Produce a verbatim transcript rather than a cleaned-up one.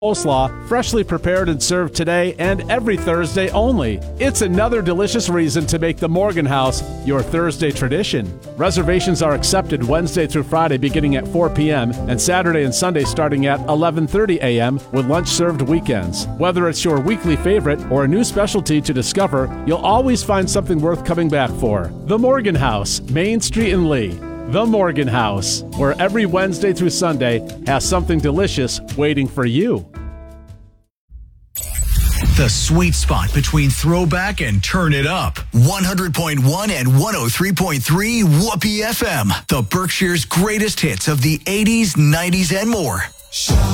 coleslaw, freshly prepared and served today and every Thursday only. It's another delicious reason to make the Morgan House your Thursday tradition. Reservations are accepted Wednesday through Friday beginning at four p.m. and Saturday and Sunday starting at eleven thirty a.m. with lunch served weekends. Whether it's your weekly favorite or a new specialty to discover, you'll always find something worth coming back for. The Morgan House, Main Street in Lee. The Morgan House, where every Wednesday through Sunday has something delicious waiting for you. The sweet spot between throwback and turn it up. one hundred point one and one oh three point three Whoopee F M. The Berkshire's greatest hits of the eighties, nineties, and more.